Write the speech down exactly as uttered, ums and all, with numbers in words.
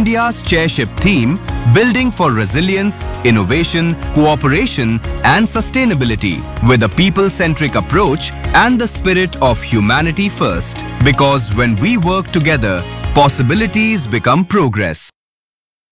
India's chairship theme, Building for Resilience, Innovation, Cooperation and Sustainability, with a people-centric approach and the spirit of humanity first. Because when we work together, possibilities become progress.